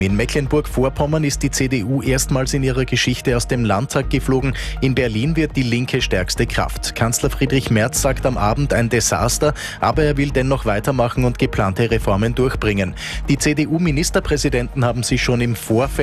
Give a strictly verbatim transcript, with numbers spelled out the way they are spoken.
In Mecklenburg-Vorpommern ist die C D U erstmals in ihrer Geschichte aus dem Landtag geflogen. In Berlin wird die Linke stärkste Kraft. Kanzler Friedrich Merz sagt am Abend ein Desaster, aber er will dennoch weitermachen und geplante Reformen durchbringen. Die C D U-Ministerpräsidenten haben sich schon im Vorfeld